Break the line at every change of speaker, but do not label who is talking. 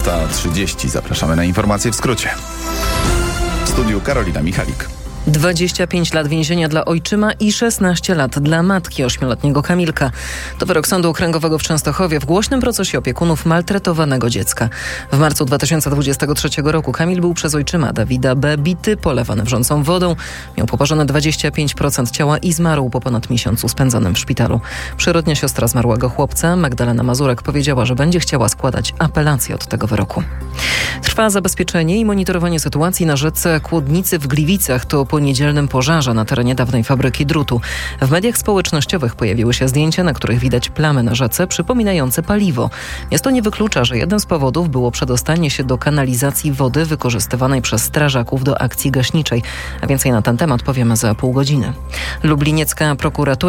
6:30. Zapraszamy na informacje w skrócie. W studiu Karolina Michalik.
25 lat więzienia dla ojczyma i 16 lat dla matki 8-letniego Kamilka. To wyrok Sądu Okręgowego w Częstochowie w głośnym procesie opiekunów maltretowanego dziecka. W marcu 2023 roku Kamil był przez ojczyma Dawida B. bity, polewany wrzącą wodą. Miał poparzone 25% ciała i zmarł po ponad miesiącu spędzonym w szpitalu. Przyrodnia siostra zmarłego chłopca, Magdalena Mazurek, powiedziała, że będzie chciała składać apelację od tego wyroku. Trwa zabezpieczenie i monitorowanie sytuacji na rzece Kłodnicy w Gliwicach. To po niedzielnym pożarze na terenie dawnej fabryki drutu. W mediach społecznościowych pojawiły się zdjęcia, na których widać plamy na rzece przypominające paliwo. Miasto nie wyklucza, że jednym z powodów było przedostanie się do kanalizacji wody wykorzystywanej przez strażaków do akcji gaśniczej. A więcej na ten temat powiemy za pół godziny. Lubliniecka prokuratura